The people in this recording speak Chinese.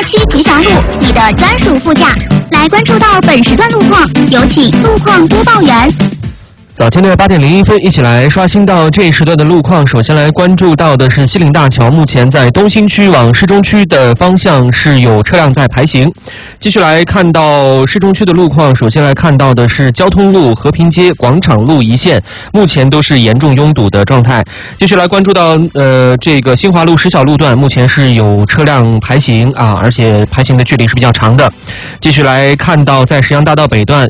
7吉祥路，你的专属副驾。来关注到本时段路况，有请路况播报员。 早间的8点01分，一起来刷新到这一时段的路况。首先来关注到的是西岭大桥，目前在东兴区往市中区的方向是有车辆在排行。继续来看到市中区的路况，首先来看到的是交通路、和平街、广场路一线，目前都是严重拥堵的状态。继续来关注到这个新华路石小路段，目前是有车辆排行啊，而且排行的距离是比较长的。继续来看到在石杨大道北段